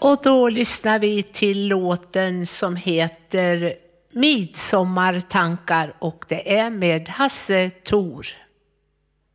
Och då lyssnar vi till låten som heter Midsommartankar och det är med Hasse Thor.